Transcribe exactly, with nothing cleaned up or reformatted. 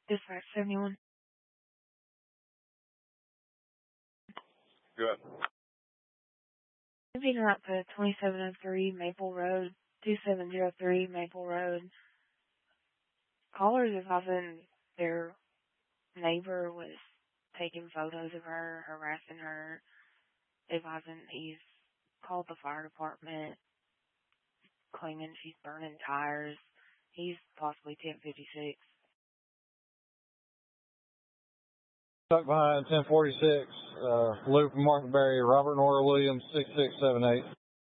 Dispatch seventy-one. Good. Picking up to twenty-seven oh three Maple Road, two seven zero three Maple Road. Callers advising their neighbor was taking photos of her, harassing her, advising he's called the fire department, claiming she's burning tires. He's possibly ten fifty-six. Stuck behind ten forty-six, uh, Loop Martinberry, Robert Nora Williams, six six seven eight.